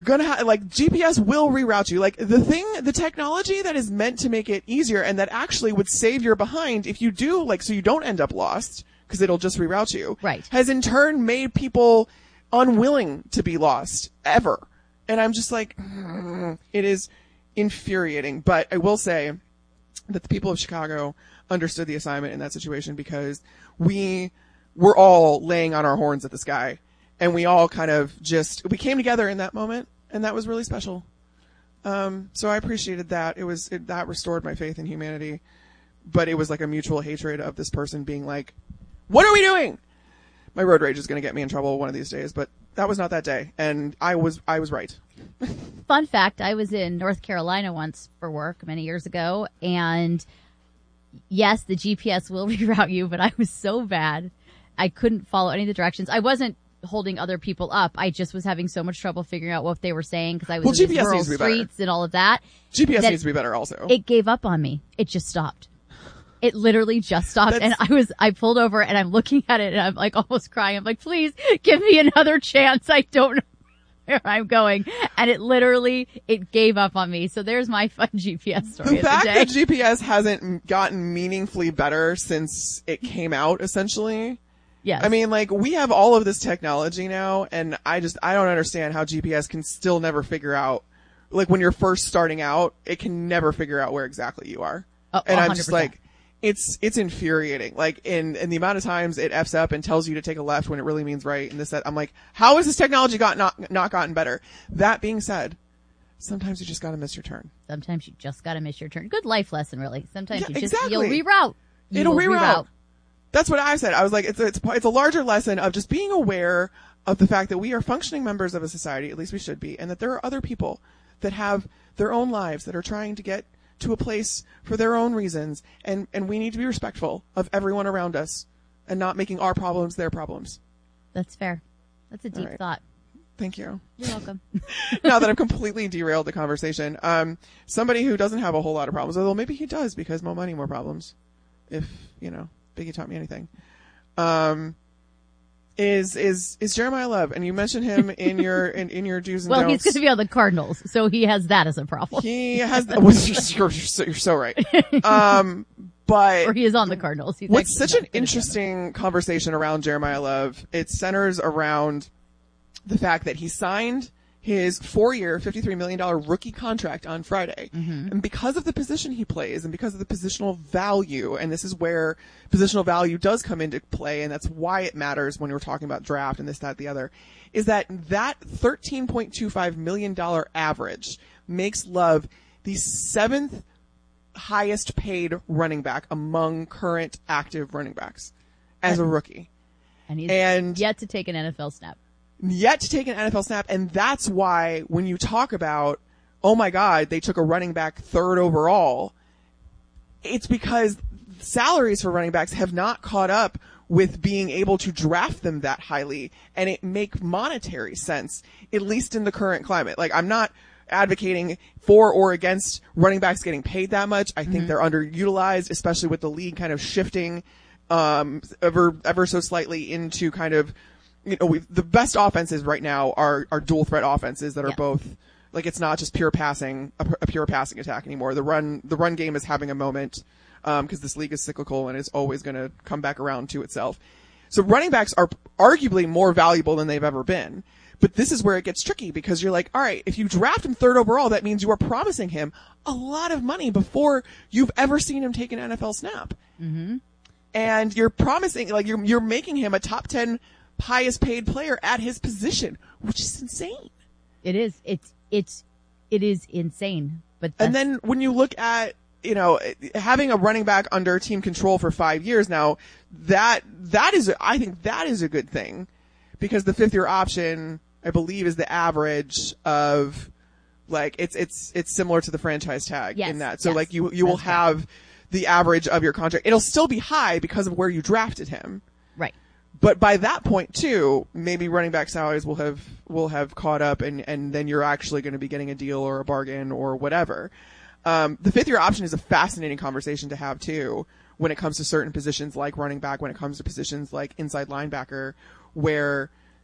like GPS will reroute you. Like the technology that is meant to make it easier and that actually would save your behind if you do, like, so you don't end up lost because it'll just reroute you. Right. Has in turn made people unwilling to be lost ever. And I'm just like, it is infuriating. But I will say that the people of Chicago understood the assignment in that situation because we were all laying on our horns at the sky. And we all kind of we came together in that moment, and that was really special. So I appreciated that. That restored my faith in humanity, but it was like a mutual hatred of this person being like, what are we doing? My road rage is going to get me in trouble one of these days, but that was not that day. And I was right. Fun fact, I was in North Carolina once for work many years ago, and yes, the GPS will reroute you, but I was so bad. I couldn't follow any of the directions. I wasn't holding other people up. I just was having so much trouble figuring out what they were saying because I was in these rural streets and all of that. GPS needs to be better also. It gave up on me. It just stopped. It literally just stopped. And I pulled over and I'm looking at it and I'm like almost crying. I'm like, please give me another chance. I don't know where I'm going. And it gave up on me. So there's my fun GPS story. The fact that GPS hasn't gotten meaningfully better since it came out, essentially. Yes. I mean, like, we have all of this technology now, and I don't understand how GPS can still never figure out, like, when you're first starting out, it can never figure out where exactly you are. Oh, and 100%. I'm just like, it's infuriating. Like, in the amount of times it F's up and tells you to take a left when it really means right, and that, I'm like, how has this technology not gotten better? That being said, sometimes you just gotta miss your turn. Sometimes you just gotta miss your turn. Good life lesson, really. Sometimes exactly. you'll reroute. It'll reroute. That's what I said. I was like, it's a larger lesson of just being aware of the fact that we are functioning members of a society, at least we should be, and that there are other people that have their own lives that are trying to get to a place for their own reasons, and we need to be respectful of everyone around us and not making our problems their problems. That's fair. That's a deep thought. Thank you. You're welcome. Now that I've completely derailed the conversation, somebody who doesn't have a whole lot of problems, although maybe he does because more money, more problems. If, Biggie taught me anything. Is Jeremiah Love, and you mentioned him in your in your do's and don'ts. Well, he's going to be on the Cardinals, so he has that as a problem. He has. You're so right. But or he is on the Cardinals. What's such an interesting conversation around Jeremiah Love? It centers around the fact that he signed his 4-year, $53 million rookie contract on Friday. Mm-hmm. And because of the position he plays and because of the positional value, and this is where positional value does come into play, and that's why it matters when we're talking about draft and this, that, the other, is that $13.25 million average makes Love the 7th highest paid running back among current active running backs as a rookie. And he's yet to take an NFL snap. And that's why when you talk about, oh my God, they took a running back 3rd overall, it's because salaries for running backs have not caught up with being able to draft them that highly, and it make monetary sense, at least in the current climate. Like, I'm not advocating for or against running backs getting paid that much. I think they're underutilized, especially with the league kind of shifting ever so slightly into kind of, the best offenses right now are dual threat offenses that are both, like, it's not just pure passing, a pure passing attack anymore. The run game is having a moment, because this league is cyclical and is always going to come back around to itself. So running backs are arguably more valuable than they've ever been. But this is where it gets tricky, because you're like, all right, if you draft him 3rd overall, that means you are promising him a lot of money before you've ever seen him take an NFL snap. Mm-hmm. And you're promising, like, you're making him a top 10 highest paid player at his position, which is insane. It is. It is insane. And then when you look at, having a running back under team control for 5 years now, I think that is a good thing, because the 5th year option, I believe, is the average of, like, it's similar to the franchise tag in that. So like you will have the average of your contract. It'll still be high because of where you drafted him. Right. But by that point too, maybe running back salaries will have caught up, and then you're actually going to be getting a deal or a bargain or whatever. The 5th year option is a fascinating conversation to have too, when it comes to certain positions like running back, when it comes to positions like inside linebacker, where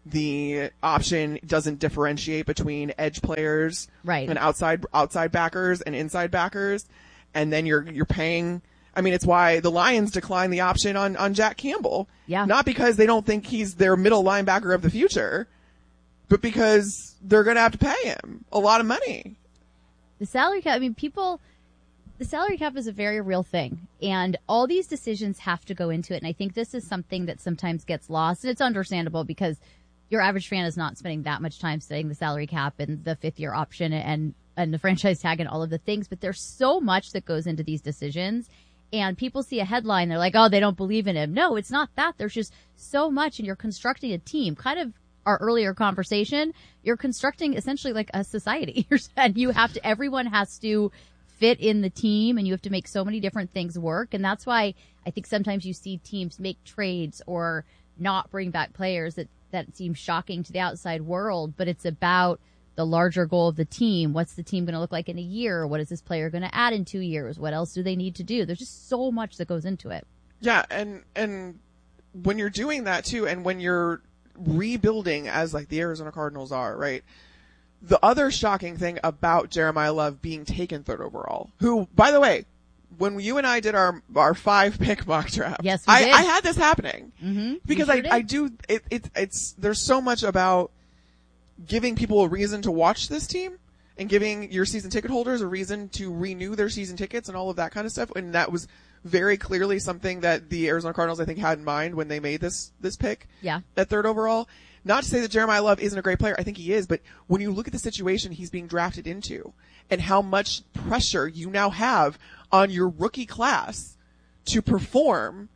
The option doesn't differentiate between edge players right. and outside backers and inside backers. And then you're paying. I mean, it's why the Lions declined the option on Jack Campbell. Yeah. Not because they don't think he's their middle linebacker of the future, but because they're going to have to pay him a lot of money. The salary cap, I mean, the salary cap is a very real thing, and all these decisions have to go into it. And I think this is something that sometimes gets lost, and it's understandable because your average fan is not spending that much time studying the salary cap and the 5th-year option and the franchise tag and all of the things. But there's so much that goes into these decisions, and people see a headline, they're like, oh, they don't believe in him. No, it's not that. There's just so much, and you're constructing a team. Kind of our earlier conversation, you're constructing essentially like a society, and everyone has to fit in the team, and you have to make so many different things work. And that's why I think sometimes you see teams make trades or not bring back players that seem shocking to the outside world, but it's about the larger goal of the team. What's the team going to look like in a year? What is this player going to add in 2 years? What else do they need to do? There's just so much that goes into it. Yeah. And when you're doing that too, and when you're rebuilding as like the Arizona Cardinals are, right? The other shocking thing about Jeremiah Love being taken 3rd overall, who, by the way, when you and I did our 5-pick mock draft, yes, we did. I had this happening because sure I do, it's, there's so much about giving people a reason to watch this team and giving your season ticket holders a reason to renew their season tickets and all of that kind of stuff. And that was very clearly something that the Arizona Cardinals, I think, had in mind when they made this pick. Yeah. At 3rd overall. Not to say that Jeremiah Love isn't a great player. I think he is. But when you look at the situation he's being drafted into and how much pressure you now have on your rookie class to perform,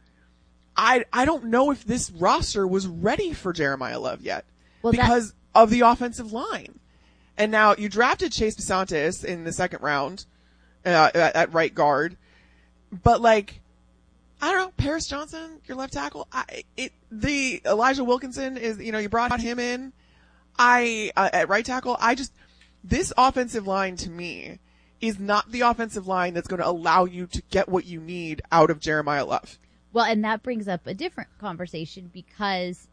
I don't know if this roster was ready for Jeremiah Love yet because of the offensive line. And now you drafted Chase Bisontis in the 2nd round at right guard. But like, I don't know, Paris Johnson, your left tackle. The Elijah Wilkinson is, you brought him in. At right tackle, this offensive line to me is not the offensive line that's going to allow you to get what you need out of Jeremiah Love. Well, and that brings up a different conversation because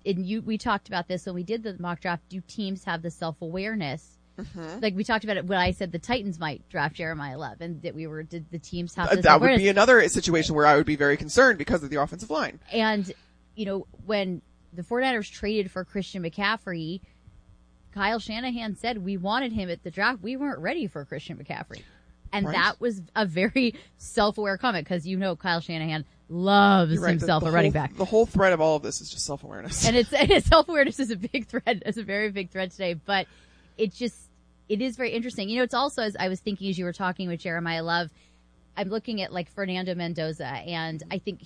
we talked about this when we did the mock draft. Do teams have the self-awareness? Mm-hmm. Like we talked about it when I said the Titans might draft Jeremiah Love, and that did the teams have this? That would be another situation where I would be very concerned because of the offensive line. And, when the 49ers traded for Christian McCaffrey, Kyle Shanahan said we wanted him at the draft. We weren't ready for Christian McCaffrey. And that was a very self-aware comment because Kyle Shanahan loves himself a running back. The whole thread of all of this is just self-awareness. And it's self-awareness is a big thread. It's a very big thread today, but it is very interesting. It's also, as I was thinking as you were talking with Jeremiah Love, I'm looking at like Fernando Mendoza, and I think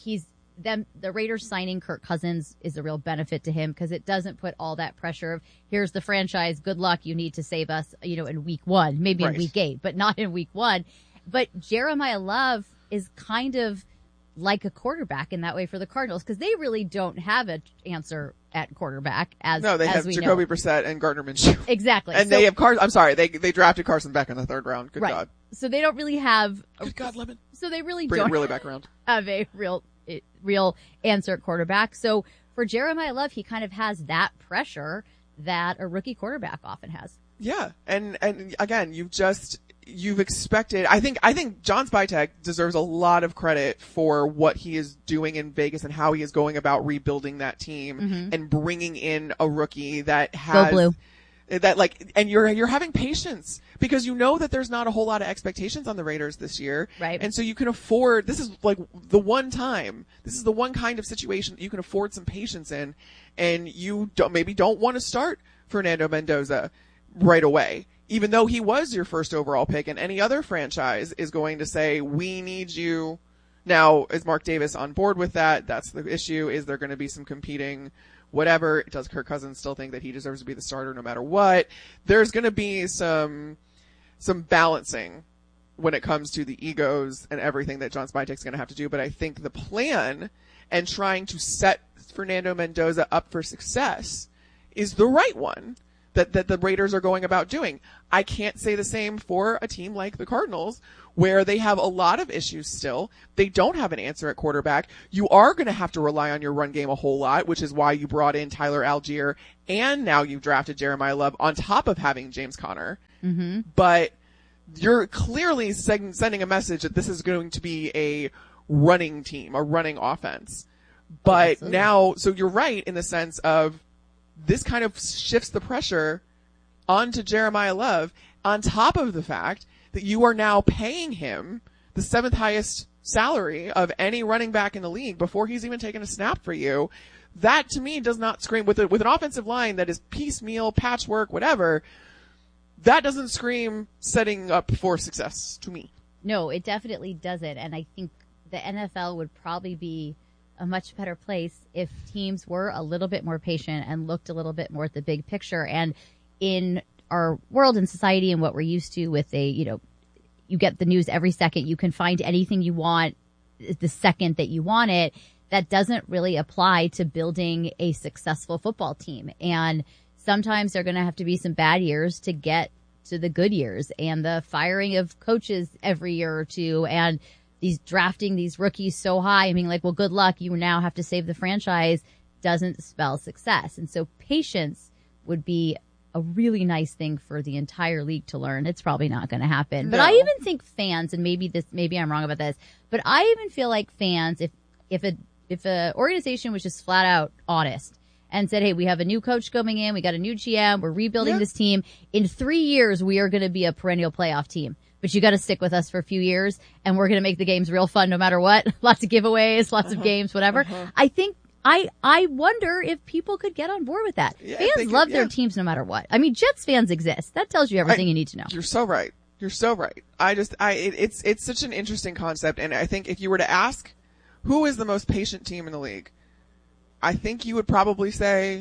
the Raiders signing Kirk Cousins is a real benefit to him because it doesn't put all that pressure of here's the franchise, good luck, you need to save us, in week 1, maybe in week 8, but not in week 1. But Jeremiah Love is kind of like a quarterback in that way for the Cardinals because they really don't have an answer at quarterback they have Jacoby Brissett and Gardner Minshew. Exactly. And they have they drafted Carson Beck in the 3rd round. Good God. So they don't really have Good God, Lemon. So they really Bring don't it really back around. Have a real answer at quarterback. So for Jeremiah Love, he kind of has that pressure that a rookie quarterback often has. Yeah. And again, you've expected, I think John Spytek deserves a lot of credit for what he is doing in Vegas and how he is going about rebuilding that team and bringing in a rookie that has Go Blue. That like, and you're having patience because that there's not a whole lot of expectations on the Raiders this year. Right. And so you can afford, this is like the one kind of situation that you can afford some patience in, and you don't want to start Fernando Mendoza right away. Even though he was your 1st overall pick, and any other franchise is going to say, we need you. Now, is Mark Davis on board with that? That's the issue. Is there going to be some competing whatever? Does Kirk Cousins still think that he deserves to be the starter no matter what? There's going to be some balancing when it comes to the egos and everything that John Spytek's going to have to do. But I think the plan and trying to set Fernando Mendoza up for success is the right one. that the Raiders are going about doing. I can't say the same for a team like the Cardinals, where they have a lot of issues still. They don't have an answer at quarterback. You are going to have to rely on your run game a whole lot, which is why you brought in Tyler Algier, and now you've drafted Jeremiah Love on top of having James Conner. Mm-hmm. But you're clearly sending a message that this is going to be a running team, a running offense. But now, so you're right in the sense of this kind of shifts the pressure onto Jeremiah Love, on top of the fact that you are now paying him the 7th highest salary of any running back in the league before he's even taken a snap for you. That to me does not scream, with an offensive line that is piecemeal, patchwork, whatever, that doesn't scream setting up for success to me. No, it definitely doesn't. And I think the NFL would probably be a much better place if teams were a little bit more patient and looked a little bit more at the big picture. And in our world and society and what we're used to with you get the news every second, you can find anything you want the second that you want it. That doesn't really apply to building a successful football team. And sometimes there are going to have to be some bad years to get to the good years, and the firing of coaches every year or two, and these drafting these rookies so high. I mean, like, well, good luck. You now have to save the franchise doesn't spell success. And so patience would be a really nice thing for the entire league to learn. It's probably not going to happen. No. But I even think fans, and maybe I'm wrong about this, but I even feel like fans, if a organization was just flat out honest and said, hey, we have a new coach coming in, we got a new GM, we're rebuilding this team. In 3 years, we are going to be a perennial playoff team. But you got to stick with us for a few years, and we're going to make the games real fun no matter what. Lots of giveaways, lots of games, whatever. I think I wonder if people could get on board with that. Yeah, fans love their teams no matter what. I mean, Jets fans exist. That tells you everything you need to know. You're so right. You're so right. It's such an interesting concept, and I think if you were to ask who is the most patient team in the league, I think you would probably say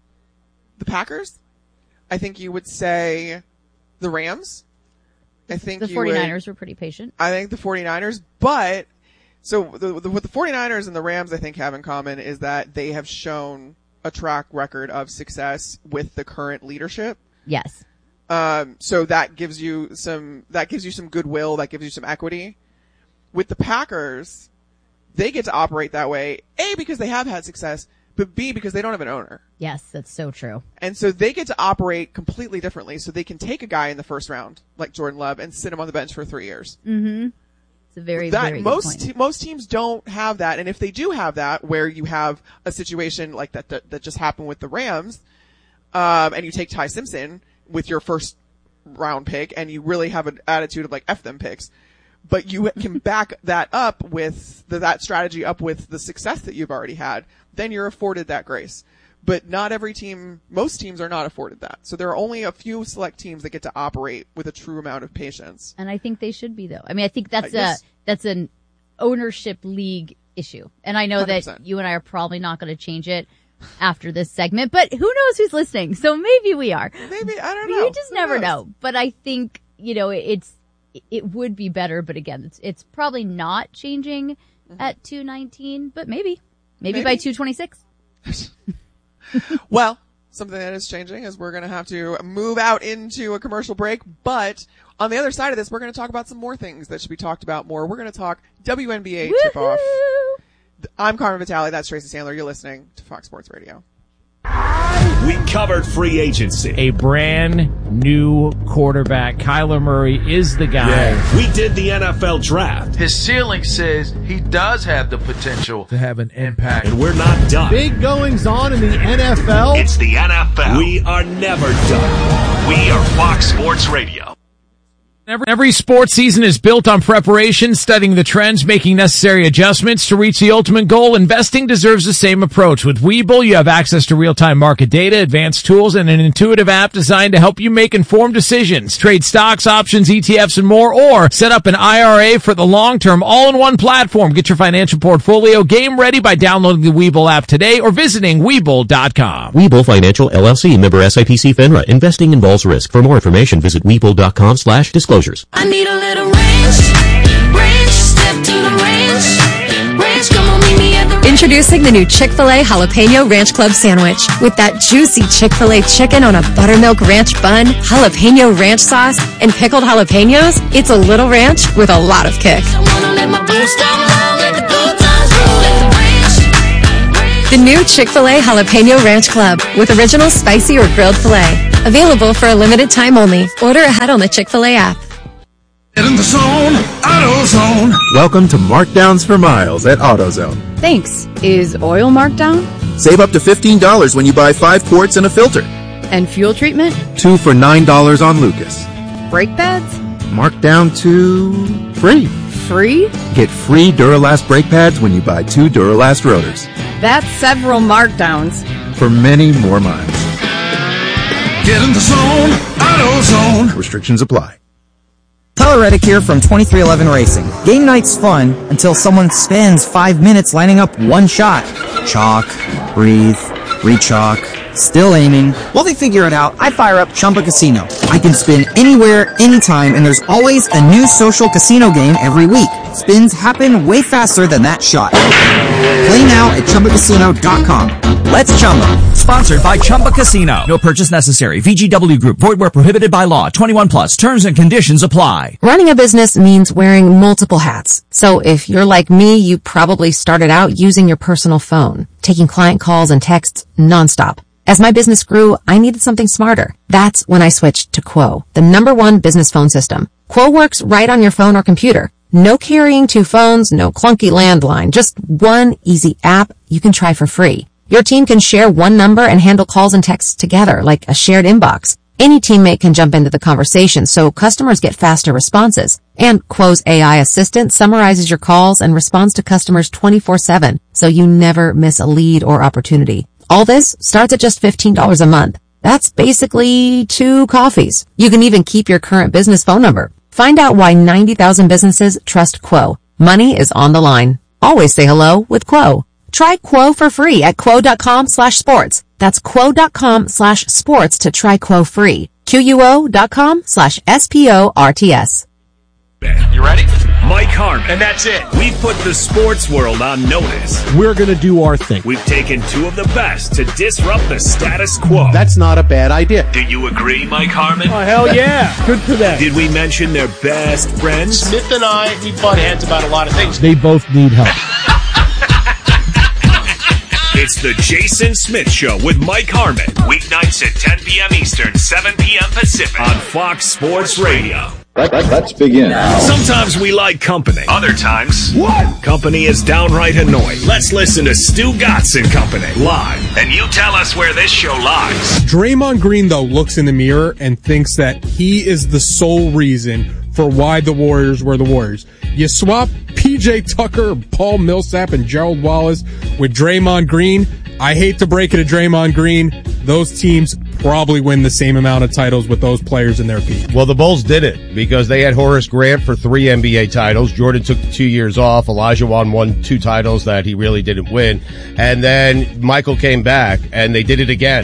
the Packers. I think you would say the Rams. I think the 49ers were pretty patient. I think the 49ers, but so what the 49ers and the Rams I think have in common is that they have shown a track record of success with the current leadership. Yes. So that gives you some goodwill, that gives you some equity. With the Packers, they get to operate that way, A, because they have had success, but B, because they don't have an owner. Yes, that's so true. And so they get to operate completely differently. So they can take a guy in the first round, like Jordan Love, and sit him on the bench for 3 years. Mm-hmm. It's a very good point. Most teams don't have that. And if they do have that, where you have a situation like that just happened with the Rams, and you take Ty Simpson with your first round pick, and you really have an attitude of like, F them picks, but you can back that up with that strategy up with the success that you've already had, then you're afforded that grace. But not every team, most teams are not afforded that. So there are only a few select teams that get to operate with a true amount of patience. And I think they should be, though. I mean, I think that's an ownership league issue. And I know 100%. That you and I are probably not going to change it after this segment, but who knows who's listening? So maybe we are. Maybe, I don't know. You just never know. But I think, it would be better, but again, it's probably not changing at 219, but maybe by 226. Well, something that is changing is we're going to have to move out into a commercial break, but on the other side of this, we're going to talk about some more things that should be talked about more. We're going to talk WNBA tip-off. I'm Carmen Vitale. That's Tracy Sandler. You're listening to Fox Sports Radio. We covered free agency. A brand new quarterback. Kyler Murray is the guy. Yeah. We did the NFL draft. His ceiling says he does have the potential to have an impact. And we're not done. Big goings on in the NFL. It's the NFL. We are never done. We are Fox Sports Radio. Every sports season is built on preparation, studying the trends, making necessary adjustments to reach the ultimate goal. Investing deserves the same approach. With Webull, you have access to real-time market data, advanced tools, and an intuitive app designed to help you make informed decisions. Trade stocks, options, ETFs, and more, or set up an IRA for the long term, all in one platform. Get your financial portfolio game ready by downloading the Webull app today or visiting Webull.com. Webull Financial LLC, member SIPC FINRA. Investing involves risk. For more information, visit Webull.com/disclosures. I need a little range, step to the range, come on, meet me at the range. Introducing the new Chick-fil-A Jalapeno Ranch Club Sandwich. With that juicy Chick-fil-A chicken on a buttermilk ranch bun, jalapeno ranch sauce, and pickled jalapenos, it's a little ranch with a lot of kick. The new Chick-fil-A Jalapeno Ranch Club with original spicy or grilled filet. Available for a limited time only. Order ahead on the Chick-fil-A app. Get in the zone, AutoZone. Welcome to Markdowns for Miles at AutoZone. Thanks. Is oil marked down? Save up to $15 when you buy 5 quarts and a filter. And fuel treatment? 2 for $9 on Lucas. Brake pads? Marked down to free. Free? Get free Duralast brake pads when you buy 2 Duralast rotors. That's several markdowns. For many more miles. Get in the zone, AutoZone. Restrictions apply. Tyler Reddick here from 2311 Racing. Game night's fun until someone spends 5 minutes lining up one shot. Chalk, breathe, re-chalk, still aiming. While they figure it out, I fire up Chumba Casino. I can spin anywhere, anytime, and there's always a new social casino game every week. Spins happen way faster than that shot. Play now at ChumbaCasino.com. Let's Chumba. Sponsored by Chumba Casino. No purchase necessary. VGW Group. Void where prohibited by law. 21 plus. Terms and conditions apply. Running a business means wearing multiple hats. So if you're like me, you probably started out using your personal phone, taking client calls and texts nonstop. As my business grew, I needed something smarter. That's when I switched to Quo, the #1 business phone system. Quo works right on your phone or computer. No carrying 2 phones, no clunky landline, just one easy app you can try for free. Your team can share one number and handle calls and texts together like a shared inbox. Any teammate can jump into the conversation so customers get faster responses. And Quo's AI assistant summarizes your calls and responds to customers 24/7 so you never miss a lead or opportunity. All this starts at just $15 a month. That's basically 2 coffees. You can even keep your current business phone number. Find out why 90,000 businesses trust Quo. Money is on the line. Always say hello with Quo. Try Quo for free at quo.com/sports. That's quo.com/sports to try Quo free. QUO.com/SPORTS. You ready? Mike Harmon. And that's it. We've put the sports world on notice. We're going to do our thing. We've taken 2 of the best to disrupt the status quo. That's not a bad idea. Do you agree, Mike Harmon? Oh, hell yeah. Good for them. Did we mention their best friends? Smith and I, we butt heads about a lot of things. They both need help. It's the Jason Smith Show with Mike Harmon. Weeknights at 10 p.m. Eastern, 7 p.m. Pacific on Fox Sports Radio. Let's begin. Sometimes we like company. Other times, company is downright annoying. Let's listen to Stu Gatz and Company live. And you tell us where this show lies. Draymond Green, though, looks in the mirror and thinks that he is the sole reason for why the Warriors were the Warriors. You swap P.J. Tucker, Paul Millsap, and Gerald Wallace with Draymond Green. I hate to break it to Draymond Green. Those teams probably win the same amount of titles with those players in their peak. Well, the Bulls did it because they had Horace Grant for 3 NBA titles. Jordan took 2 years off. Olajuwon won 2 titles that he really didn't win. And then Michael came back and they did it again.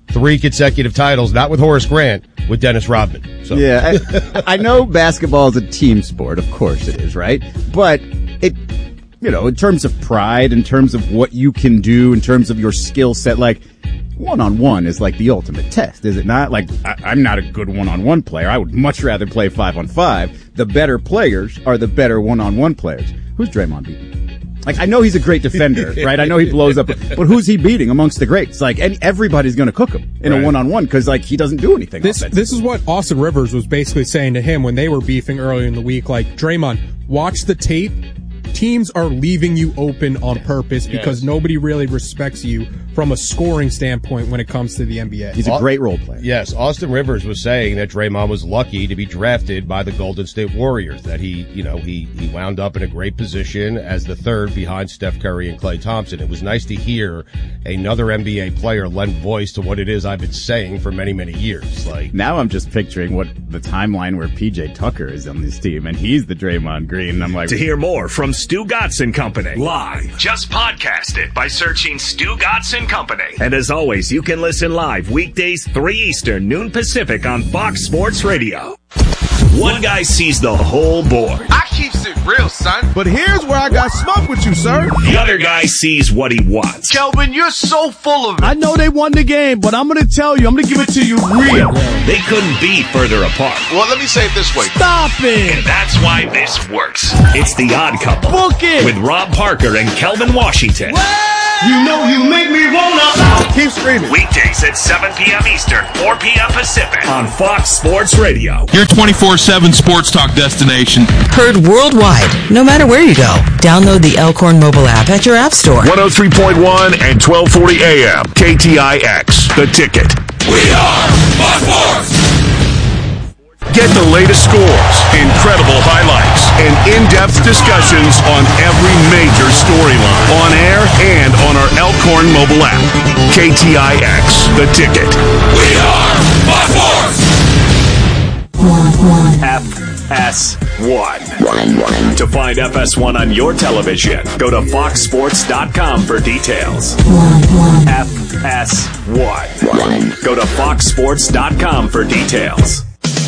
3 consecutive titles, not with Horace Grant, with Dennis Rodman. So. Yeah, I know basketball is a team sport. Of course it is, right? But it, you know, in terms of pride, in terms of what you can do, in terms of your skill set, like, one-on-one is like the ultimate test, is it not? Like, I'm not a good one-on-one player. I would much rather play 5-on-5. The better players are the better one-on-one players. Who's Draymond beating? Like, I know he's a great defender, right? I know he blows up, but who's he beating amongst the greats? Like, everybody's going to cook him in a one-on-one because, like, he doesn't do anything. This is what Austin Rivers was basically saying to him when they were beefing earlier in the week. Like, Draymond, watch the tape. Teams are leaving you open on purpose because nobody really respects you from a scoring standpoint when it comes to the NBA. He's a great role player. Yes, Austin Rivers was saying that Draymond was lucky to be drafted by the Golden State Warriors, that he wound up in a great position as the 3rd behind Steph Curry and Klay Thompson. It was nice to hear another NBA player lend voice to what it is I've been saying for many, many years. Like, now I'm just picturing what the timeline where PJ Tucker is on this team, and he's the Draymond Green, and I'm like... To hear more from Stu Gatz and Company live, just podcast it by searching Stu Gatz and Company. And as always, you can listen live weekdays 3 Eastern, noon Pacific on Fox Sports Radio. One guy sees the whole board. I keep it real, son. But here's where I got smart with you, sir. The other guy sees what he wants. Kelvin, you're so full of it. I know they won the game, but I'm going to tell you, I'm going to give it to you real. They couldn't be further apart. Well, let me say it this way. Stop it. And that's why this works. It's The Odd Couple. Book it. With Rob Parker and Kelvin Washington. You know you make me wanna. Keep screaming. Weekdays at 7 p.m. Eastern, 4 p.m. Pacific on Fox Sports Radio. Your 24/7 sports talk destination. Heard worldwide, no matter where you go. Download the Elkhorn mobile app at your app store. 103.1 and 1240 AM. KTIX. The Ticket. We are Fox Sports. Get the latest scores, incredible highlights, and in-depth discussions on every major storyline. On air and on our Elkhorn mobile app. KTIX. The Ticket. We are Fox Sports. FS1. To find FS1 on your television, go to foxsports.com for details. FS1. Go to foxsports.com for details.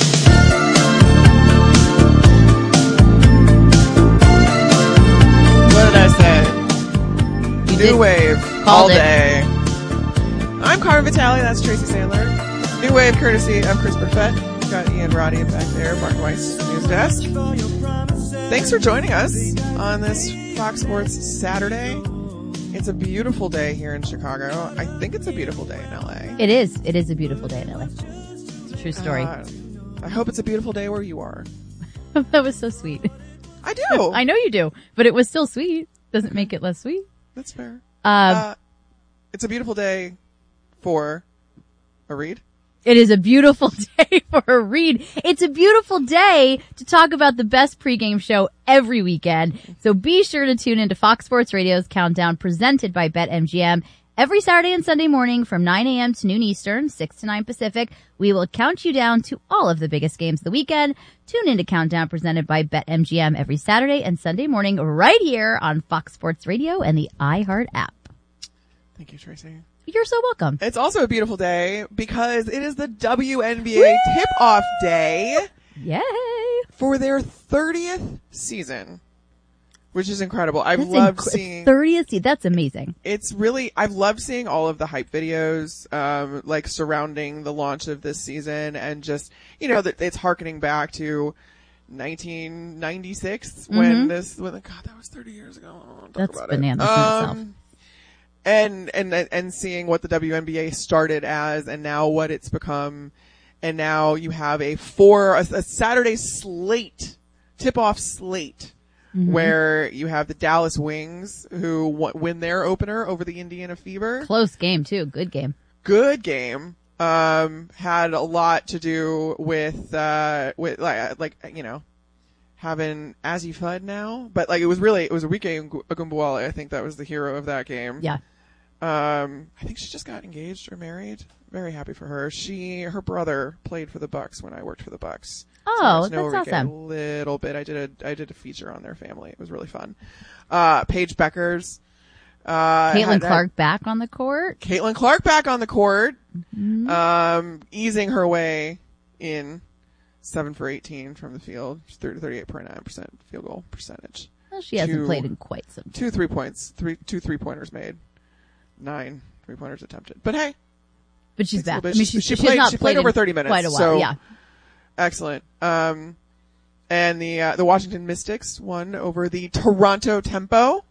What did I say? New Wave all day. I'm Carmen Vitale. That's Tracy Sandler. New Wave courtesy of Chris Perfett. Got Ian Roddy back there. Mark Weiss News Desk. Thanks for joining us on this Fox Sports Saturday. It's a beautiful day here in Chicago. I think it's a beautiful day in LA. It is. It is a beautiful day in LA. It's a true story. I hope it's a beautiful day where you are. That was so sweet. I do. I know you do, but it was still sweet. Doesn't make it less sweet. That's fair. It's a beautiful day for a read. It is a beautiful day for a read. It's a beautiful day to talk about the best pregame show every weekend. So be sure to tune into Fox Sports Radio's Countdown presented by BetMGM. Every Saturday and Sunday morning from 9 a.m. to noon Eastern, 6 to 9 Pacific, we will count you down to all of the biggest games of the weekend. Tune into Countdown presented by BetMGM every Saturday and Sunday morning right here on Fox Sports Radio and the iHeart app. Thank you, Tracy. You're so welcome. It's also a beautiful day because it is the WNBA tip-off day. Yay! For their 30th season, which is incredible. I've loved seeing 30th. That's amazing. It's really, I've loved seeing all of the hype videos, like surrounding the launch of this season, and just, you know, that it's harkening back to 1996 when God, that was 30 years ago. That's bananas in itself. And seeing what the WNBA started as and now what it's become. And now you have a Saturday slate, tip-off slate, where you have the Dallas Wings who win their opener over the Indiana Fever. Close game too. Good game. Had a lot to do with like, you know, having Azzy Fudd now, but like it was Arike Ogunbowale. I think that was the hero of that game. Yeah. I think she just got engaged or married. Very happy for her. Her brother played for the Bucks when I worked for the Bucks. Oh, so that's awesome. A little bit. I did a feature on their family. It was really fun. Paige Beckers. Caitlin Clark back on the court. Caitlin Clark back on the court. Easing her way in. 7 for 18 from the field, 38.9% field goal percentage. Well, she hasn't played in quite some time. 2 3-pointers made. 9 3-pointers attempted. But hey. But she's back. I mean, she played over 30 minutes. Quite a while, so yeah. Excellent. And the Washington Mystics won over the Toronto Tempo.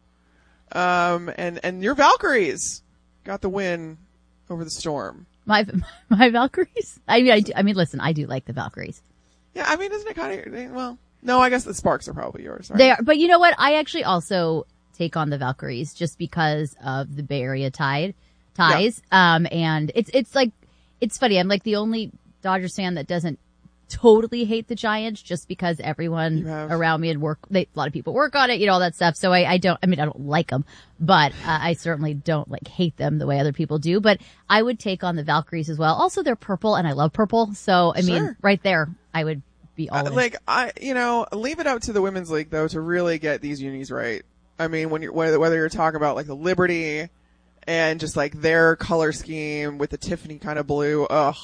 And your Valkyries got the win over the Storm. My Valkyries? I mean, listen, I do like the Valkyries. Yeah, I mean, isn't it kind of, well, no, I guess the Sparks are probably yours, right? They are, but you know what? I actually also take on the Valkyries just because of the Bay Area ties. Yeah. And it's like, it's funny. I'm like the only Dodgers fan that doesn't totally hate the Giants just because everyone around me a lot of people work on it, you know, all that stuff. So I don't like them, but I certainly don't like hate them the way other people do, but I would take on the Valkyries as well. Also, they're purple and I love purple. So, I mean, right there, I would be all in. Leave it up to the Women's League though to really get these unis right. I mean, whether you're talking about like the Liberty and just like their color scheme with the Tiffany kind of blue. And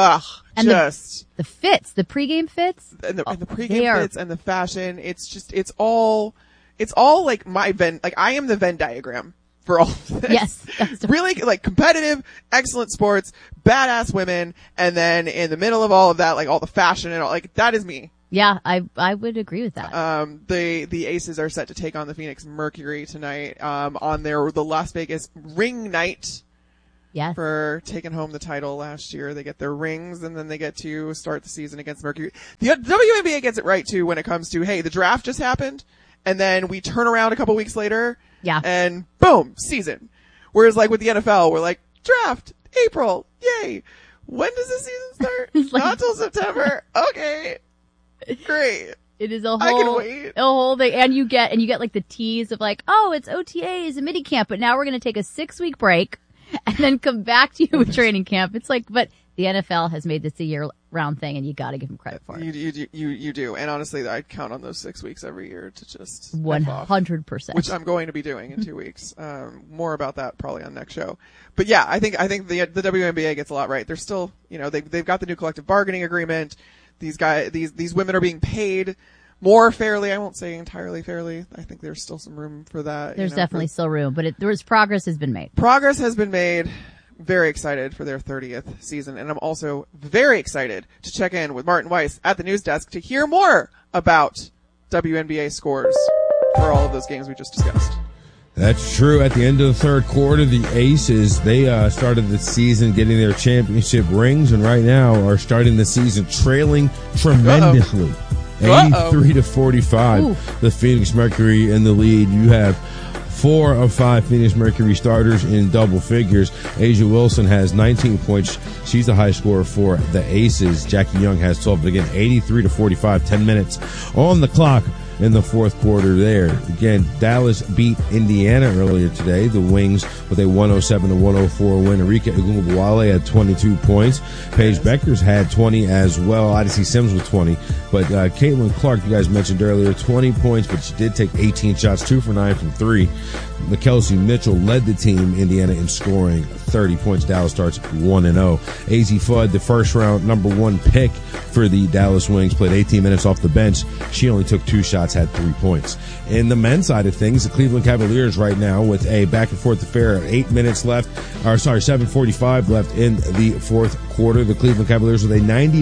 the fits, the pregame fits, and the pregame fits and the fashion. It's all like my Venn. Like I am the Venn diagram for all of this. Yes. Really like competitive, excellent sports, badass women, and then in the middle of all of that, like all the fashion and all, like that is me. Yeah, I would agree with that. The Aces are set to take on the Phoenix Mercury tonight, on the Las Vegas ring night. Yes. For taking home the title last year. They get their rings and then they get to start the season against Mercury. The WNBA gets it right too when it comes to, hey, the draft just happened and then we turn around a couple weeks later. Yeah. And boom, season. Whereas like with the NFL, we're like, draft, April, yay. When does the season start? Not till September. Okay. Great. It is a whole thing. And you get like the tease of like, oh, it's OTAs and mini camp, but now we're going to take a 6-week break and then come back to you with training camp. It's like, but the NFL has made this a year-round thing, and you got to give them credit for it. You do, and honestly, I count on those 6 weeks every year to just 100%, which I'm going to be doing in 2 weeks. More about that probably on next show. But yeah, I think the WNBA gets a lot right. They're still, they've got the new collective bargaining agreement. These women are being paid more fairly. I won't say entirely fairly. I think there's still some room for that. There's definitely still room, but progress has been made. Progress has been made. Very excited for their 30th season. And I'm also very excited to check in with Martin Weiss at the news desk to hear more about WNBA scores for all of those games we just discussed. That's true. At the end of the third quarter, the Aces, they started the season getting their championship rings, and right now are starting the season trailing tremendously. 83-45. Ooh. The Phoenix Mercury in the lead. You have 4 of 5 Phoenix Mercury starters in double figures. Asia Wilson has 19 points. She's the high scorer for the Aces. Jackie Young has 12. But again, 83-45, 10 minutes on the clock in the fourth quarter there. Again, Dallas beat Indiana earlier today. The Wings with a 107-104 win. Arika Ogunbowale had 22 points. Paige Beckers had 20 as well. Odyssey Sims with 20. But Caitlin Clark, you guys mentioned earlier, 20 points, but she did take 18 shots, 2 for 9 from 3. Kelsey Mitchell led the team, Indiana, in scoring 30 points. Dallas starts 1-0. AZ Fudd, the first round number 1 pick for the Dallas Wings, played 18 minutes off the bench. She only took 2 shots, had 3 points. In the men's side of things, the Cleveland Cavaliers right now with a back and forth affair, 7:45 left in the fourth quarter. The Cleveland Cavaliers with a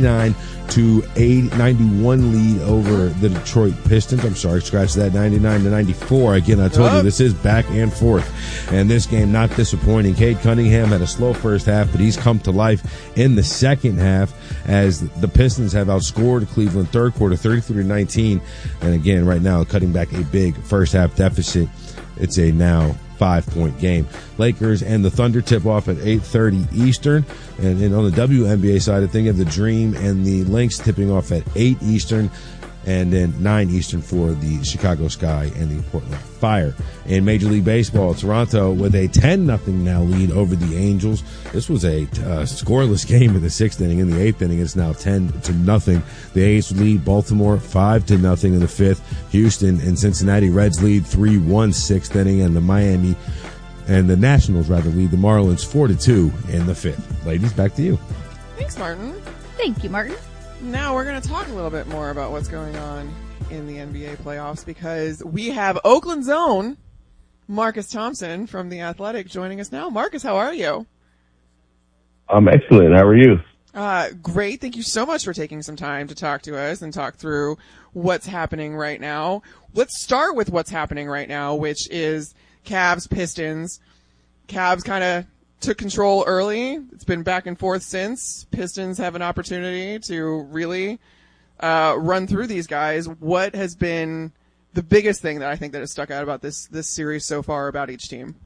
99-91 lead over the Detroit Pistons. I'm sorry, scratch that, 99-94. Again, I told you this is back and forth. And this game not disappointing. Cade Cunningham had a slow first half, but he's come to life in the second half as the Pistons have outscored Cleveland third quarter 33-19. And again, right now, cutting back a big first half deficit. It's a now 5-point game. Lakers and the Thunder tip off at 8:30 Eastern. And then on the WNBA side of things, you have the Dream and the Lynx tipping off at 8 Eastern. And then 9 Eastern for the Chicago Sky and the Portland Fire. In Major League Baseball, Toronto with a 10-0 now lead over the Angels. This was a scoreless game in the 6th inning. In the 8th inning, it's now 10-0. The A's lead Baltimore 5-0 in the 5th. Houston and Cincinnati Reds lead 3-1 6th inning, and the Nationals lead the Marlins 4-2 in the 5th. Ladies, back to you. Thanks, Martin. Thank you, Martin. Now we're going to talk a little bit more about what's going on in the NBA playoffs because we have Oakland's own Marcus Thompson from The Athletic joining us now. Marcus, how are you? I'm excellent. How are you? Great. Thank you so much for taking some time to talk to us and talk through what's happening right now. Let's start with what's happening right now, which is Cavs, Pistons. Cavs kind of took control early. It's been back and forth since. Pistons have an opportunity to really run through these guys. What has been the biggest thing that I think that has stuck out about this series so far about each team?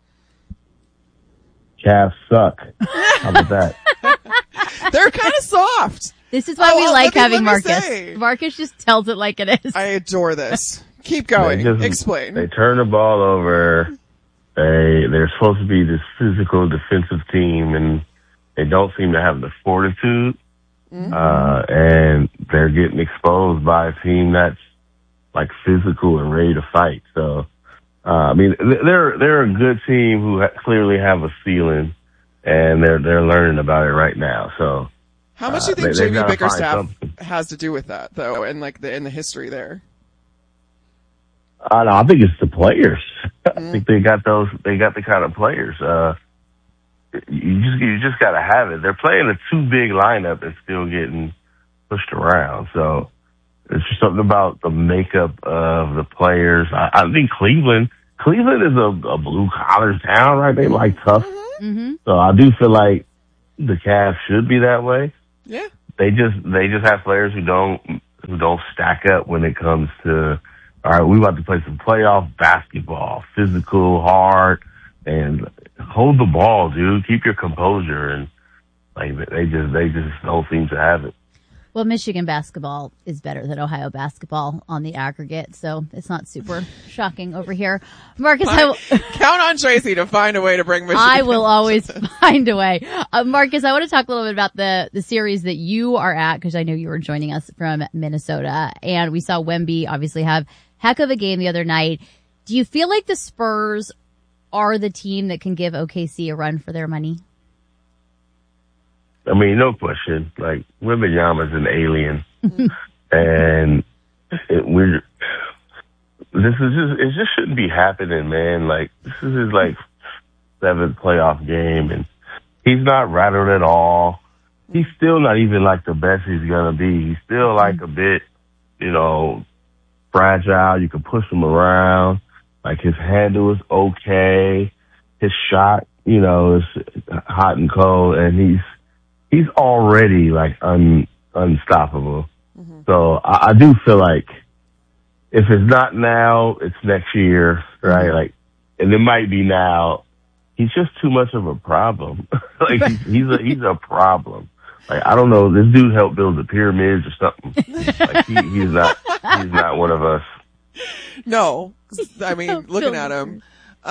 Cavs suck. How about that? They're kind of soft. This is why we like having Marcus. Marcus just tells it like it is. I adore this. Keep going. Explain. They turn the ball over. They're supposed to be this physical defensive team, and they don't seem to have the fortitude. Mm-hmm. And they're getting exposed by a team that's like physical and ready to fight. So I mean, they're a good team who clearly have a ceiling, and they're learning about it right now. So, how much do you think JB Bickerstaff has to do with that, though, and like in the history there? No, I think it's the players. I think they got the kind of players. You just got to have it. They're playing a too big lineup and still getting pushed around. So it's just something about the makeup of the players. I think Cleveland is a blue collar town, right? They like tough. Mm-hmm. So I do feel like the Cavs should be that way. Yeah. They just have players who don't stack up when it comes to, all right, we about to play some playoff basketball, physical, hard, and hold the ball, dude. Keep your composure. And like they just don't seem to have it. Well, Michigan basketball is better than Ohio basketball on the aggregate, so it's not super shocking over here. Marcus, count on Tracy to find a way to bring Michigan. I will always find a way. Marcus, I want to talk a little bit about the series that you are at, because I know you were joining us from Minnesota, and we saw Wemby obviously have heck of a game the other night. Do you feel like the Spurs are the team that can give OKC a run for their money? I mean, no question. Like, Wembanyama's an alien. And it just shouldn't be happening, man. Like, this is his, like, 7th playoff game, and he's not rattled at all. He's still not even, like, the best he's gonna be. He's still, like, a bit, fragile. You can push him around. Like, his handle is okay. His shot, is hot and cold, and he's already like unstoppable. Mm-hmm. So I do feel like if it's not now, it's next year, right? Mm-hmm. Like, and it might be now. He's just too much of a problem. Like he's a problem. Like, I don't know, this dude helped build the pyramids or something. Like he's not one of us. No, I mean, looking at him.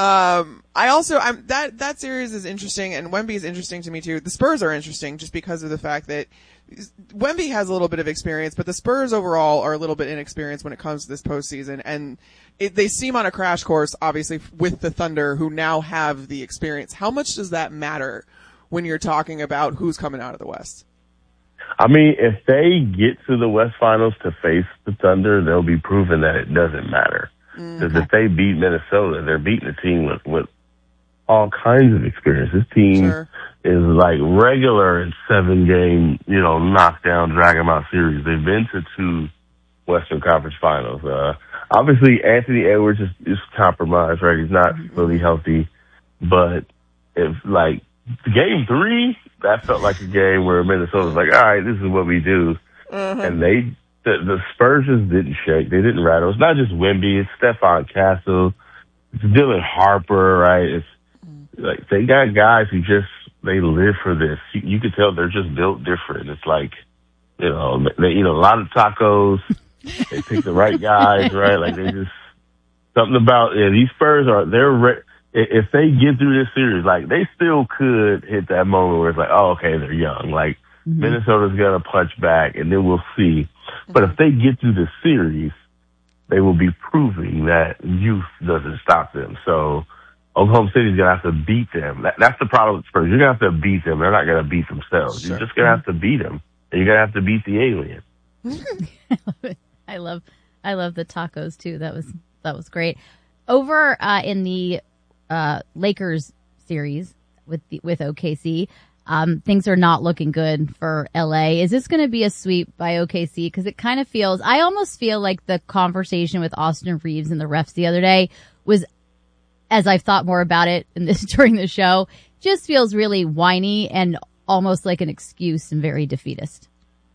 That series is interesting, and Wemby is interesting to me too. The Spurs are interesting just because of the fact that Wemby has a little bit of experience, but the Spurs overall are a little bit inexperienced when it comes to this postseason, and they seem on a crash course, obviously, with the Thunder, who now have the experience. How much does that matter when you're talking about who's coming out of the West? I mean, if they get to the West Finals to face the Thunder, they'll be proven that it doesn't matter. Because if they beat Minnesota, they're beating a team with all kinds of experience. This team is like regular in 7-game, knockdown, drag 'em out series. They've been to 2 Western Conference Finals. Obviously, Anthony Edwards is compromised, right? He's not fully healthy. But if, like, game 3, that felt like a game where Minnesota was like, all right, this is what we do. Mm-hmm. And the Spurs just didn't shake. They didn't rattle. It's not just Wemby. It's Stephon Castle. It's Dylan Harper, right? It's like they got guys who they live for this. You can tell they're just built different. It's like, they eat a lot of tacos. They pick the right guys, right? Like they just something about these Spurs if they get through this series, like they still could hit that moment where it's like, oh, okay, they're young. Like Minnesota's gonna punch back, and then we'll see. But if they get through this series, they will be proving that youth doesn't stop them. So Oklahoma City's going to have to beat them. That's the problem with Spurs. You're going to have to beat them. They're not going to beat themselves. Sure. You're just going to have to beat them. And you're going to have to beat the alien. I love the tacos too. That was great. Over in the Lakers series with OKC, things are not looking good for LA. Is this going to be a sweep by OKC? Because it kind of feels, I almost feel like the conversation with Austin Reeves and the refs the other day was, as I've thought more about it during the show, just feels really whiny and almost like an excuse and very defeatist.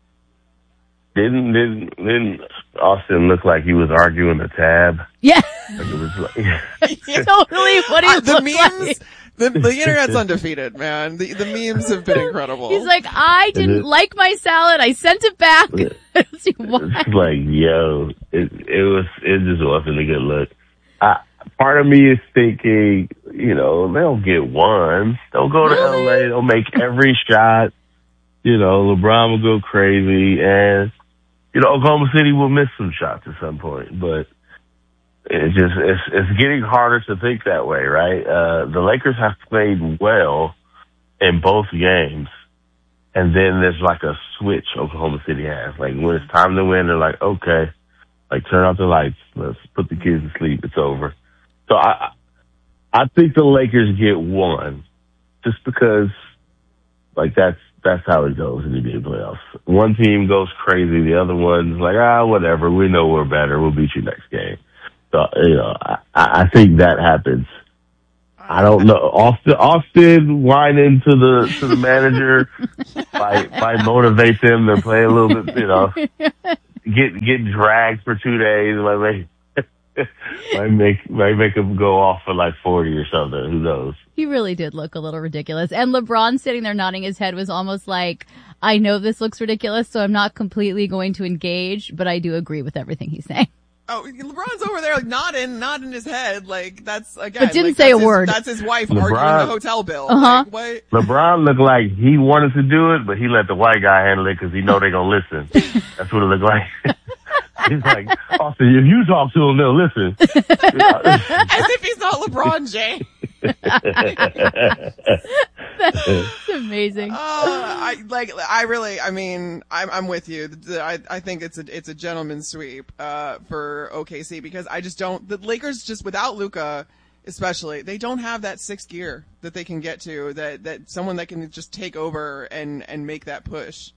Didn't Austin look like he was arguing the tab? Yeah. Like it was like totally what he the looked memes. Like. The internet's undefeated, man. The memes have been incredible. He's like, I didn't like my salad. I sent it back. It's like, yo, it just wasn't a good look. Part of me is thinking, they'll get one. They'll go to LA. They'll make every shot. LeBron will go crazy, and Oklahoma City will miss some shots at some point. But it's getting harder to think that way, right? The Lakers have played well in both games, and then there's like a switch Oklahoma City has. Like when it's time to win, they're like, okay, like turn out the lights, let's put the kids to sleep, it's over. So I think the Lakers get one, just because like that's how it goes in the NBA playoffs. One team goes crazy, the other one's like, whatever, we know we're better, we'll beat you next game. So, I think that happens. I don't know. Austin whining to the manager by motivate them to play a little bit, get dragged for 2 days, might make them go off for like 40 or something. Who knows? He really did look a little ridiculous. And LeBron sitting there nodding his head was almost like, I know this looks ridiculous, so I'm not completely going to engage, but I do agree with everything he's saying. Oh, LeBron's over there like nodding his head like that's again. But didn't say a word. That's his wife arguing the hotel bill. Uh-huh. Like, what? LeBron looked like he wanted to do it, but he let the white guy handle it because he know they're gonna listen. That's what it looked like. He's like, Austin, if you talk to him, they'll listen. As if he's not LeBron James. That's amazing. I'm with you. I think it's a gentleman's sweep, for OKC because the Lakers just without Luka, especially, they don't have that sixth gear that they can get to, that someone that can just take over and make that push.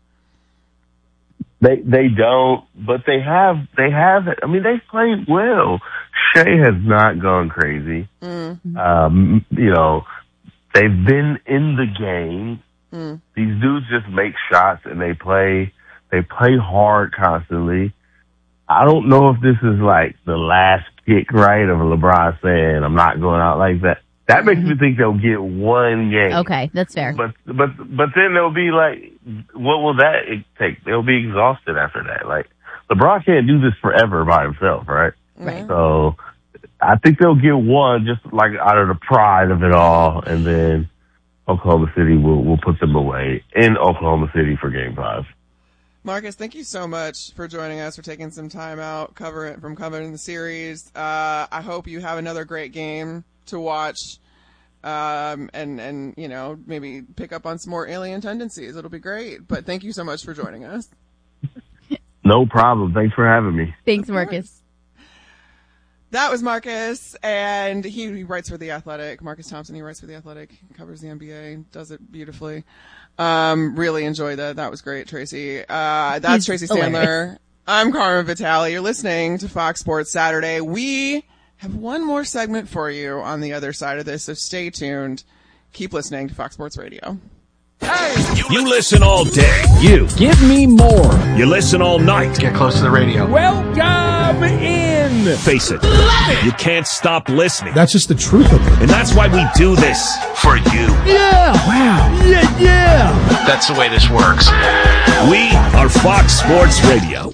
They don't, but they have, I mean, they've played well. Shea has not gone crazy. Mm-hmm. They've been in the game. These dudes just make shots and they play hard constantly. I don't know if this is like the last kick, right, of LeBron saying, I'm not going out like that. That makes me think they'll get one game. Okay, that's fair. But then they'll be like, what will that take? They'll be exhausted after that. Like, LeBron can't do this forever by himself, right? Right. So I think they'll get one just like out of the pride of it all, and then Oklahoma City will put them away in Oklahoma City for Game 5. Marcus, thank you so much for joining us, for taking some time out covering the series. I hope you have another great game to watch, and maybe pick up on some more alien tendencies. It'll be great. But thank you so much for joining us. No problem. Thanks for having me. Thanks, Marcus. That was Marcus, and he writes for The Athletic. Marcus Thompson, he writes for The Athletic, covers the NBA, does it beautifully. Really enjoyed that. That was great, Tracy. That's Tracy Sandler. Hilarious. I'm Carmen Vitale. You're listening to Fox Sports Saturday. We have one more segment for you on the other side of this, so stay tuned. Keep listening to Fox Sports Radio. Hey! You listen all day. You. Give me more. You listen all night. Get close to the radio. Welcome in. Face it. You can't stop listening. That's just the truth of it. And that's why we do this. For you. Yeah. Wow. Yeah. That's the way this works. We are Fox Sports Radio.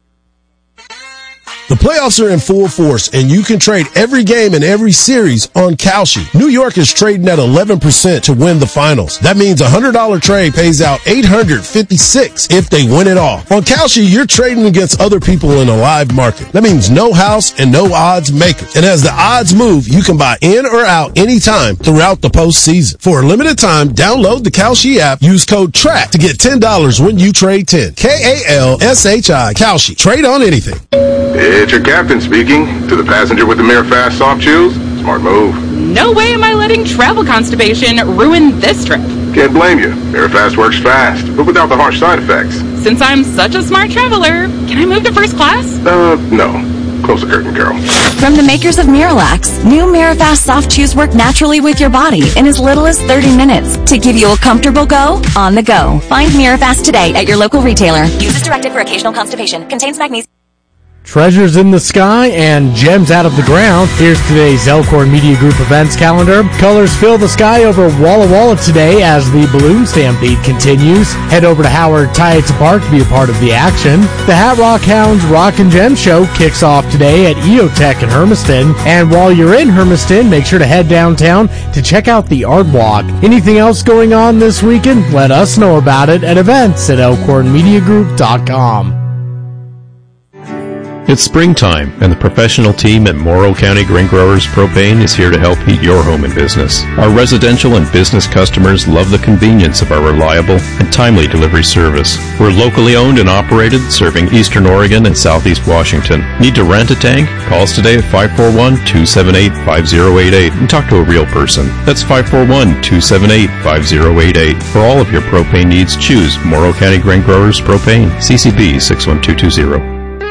The playoffs are in full force, and you can trade every game and every series on Kalshi. New York is trading at 11% to win the finals. That means a $100 trade pays out $856 if they win it all. On Kalshi, you're trading against other people in a live market. That means no house and no odds makers. And as the odds move, you can buy in or out anytime throughout the postseason. For a limited time, download the Kalshi app. Use code TRACK to get $10 when you trade 10. Kalshi. Kalshi. Trade on anything. It's your captain speaking. To the passenger with the Mirror Fast soft chews, smart move. No way am I letting travel constipation ruin this trip. Can't blame you. Mirror Fast works fast, but without the harsh side effects. Since I'm such a smart traveler, can I move to first class? No. Close the curtain, Carol. From the makers of Miralax, new Mirafast soft chews work naturally with your body in as little as 30 minutes to give you a comfortable go on the go. Find Mirafast today at your local retailer. Use as directed for occasional constipation. Contains magnesium. Treasures in the sky and gems out of the ground. Here's today's Elkhorn Media Group events calendar. Colors fill the sky over Walla Walla today as the Balloon Stampede continues. Head over to Howard Tietze Park to be a part of the action. The Hat Rock Hounds Rock and Gem Show kicks off today at EOTech in Hermiston. And while you're in Hermiston, make sure to head downtown to check out the Art Walk. Anything else going on this weekend? Let us know about it at events@elkhornmediagroup.com. It's springtime, and the professional team at Morrow County Grain Growers Propane is here to help heat your home and business. Our residential and business customers love the convenience of our reliable and timely delivery service. We're locally owned and operated, serving Eastern Oregon and Southeast Washington. Need to rent a tank? Call us today at 541-278-5088 and talk to a real person. That's 541-278-5088. For all of your propane needs, choose Morrow County Grain Growers Propane, CCB 61220.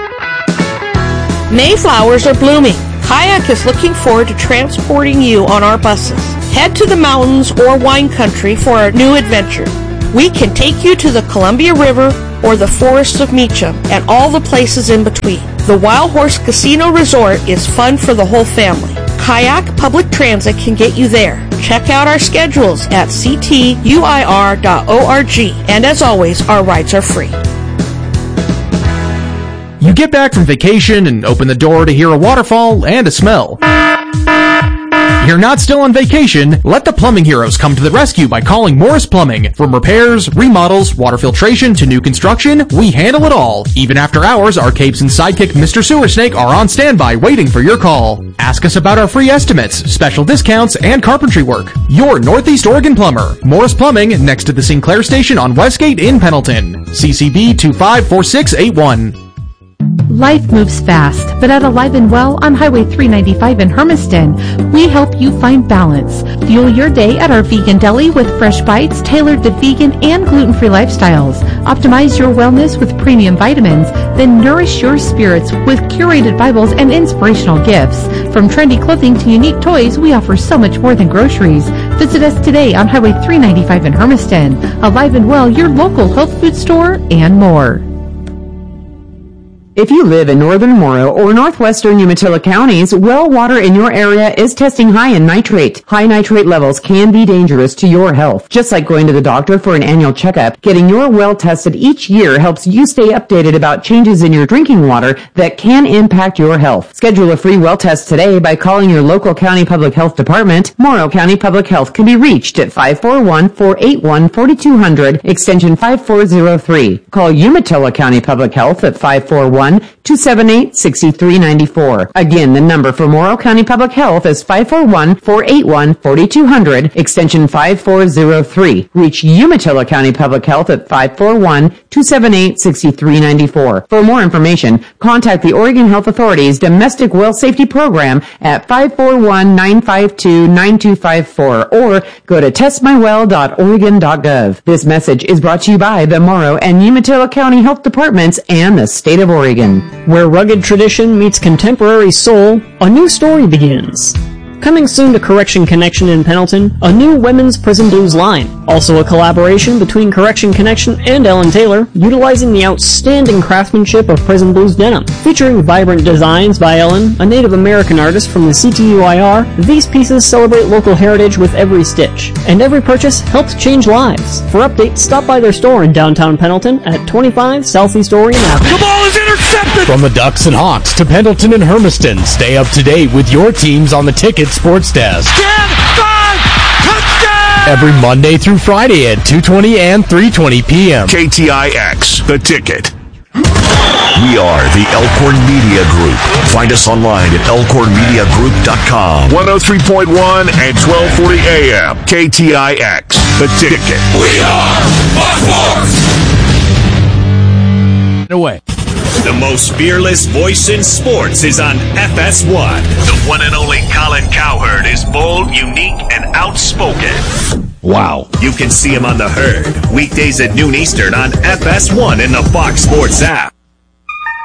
Mayflowers are blooming. Kayak is looking forward to transporting you on our buses. Head to the mountains or wine country for a new adventure. We can take you to the Columbia River or the forests of Meacham and all the places in between. The Wild Horse Casino Resort is fun for the whole family. Kayak Public Transit can get you there. Check out our schedules at ctuir.org. And as always, our rides are free. You get back from vacation and open the door to hear a waterfall and a smell. You're not still on vacation? Let the plumbing heroes come to the rescue by calling Morris Plumbing. From repairs, remodels, water filtration, to new construction, we handle it all. Even after hours, our capes and sidekick Mr. Sewer Snake are on standby waiting for your call. Ask us about our free estimates, special discounts, and carpentry work. Your Northeast Oregon plumber. Morris Plumbing, next to the Sinclair Station on Westgate in Pendleton. CCB 254681. Life moves fast, but at Alive and Well on Highway 395 in Hermiston, we help you find balance. Fuel your day at our vegan deli with fresh bites tailored to vegan and gluten-free lifestyles. Optimize your wellness with premium vitamins, then nourish your spirits with curated Bibles and inspirational gifts. From trendy clothing to unique toys, we offer so much more than groceries. Visit us today on Highway 395 in Hermiston. Alive and Well, your local health food store, and more. If you live in northern Morrow or northwestern Umatilla counties, well water in your area is testing high in nitrate. High nitrate levels can be dangerous to your health. Just like going to the doctor for an annual checkup, getting your well tested each year helps you stay updated about changes in your drinking water that can impact your health. Schedule a free well test today by calling your local county public health department. Morrow County Public Health can be reached at 541-481-4200, extension 5403. Call Umatilla County Public Health at 541-278-6394. Again, the number for Morrow County Public Health is 541-481-4200, extension 5403. Reach Umatilla County Public Health at 541-278-6394. For more information, contact the Oregon Health Authority's Domestic Well Safety Program at 541-952-9254 or go to testmywell.oregon.gov. This message is brought to you by the Morrow and Umatilla County Health Departments and the State of Oregon. Where rugged tradition meets contemporary soul, a new story begins. Coming soon to Correction Connection in Pendleton, a new women's prison blues line. Also a collaboration between Correction Connection and Ellen Taylor, utilizing the outstanding craftsmanship of prison blues denim. Featuring vibrant designs by Ellen, a Native American artist from the CTUIR, these pieces celebrate local heritage with every stitch. And every purchase helps change lives. For updates, stop by their store in downtown Pendleton at 25 Southeast Oregon Avenue. The ball is intercepted! From the Ducks and Hawks to Pendleton and Hermiston, stay up to date with your teams on the Ticket Sports Desk. 10, 5, touchdown! Every Monday through Friday at 2:20 and 3:20 p.m. KTIX, The Ticket. We are the Elkhorn Media Group. Find us online at elkhornmediagroup.com. 103.1 and 1240 AM. KTIX, The Ticket. We are Buck Away. The most fearless voice in sports is on FS1. The one and only Colin Cowherd is bold, unique, and outspoken. Wow. You can see him on The Herd, weekdays at noon Eastern on FS1 in the Fox Sports app.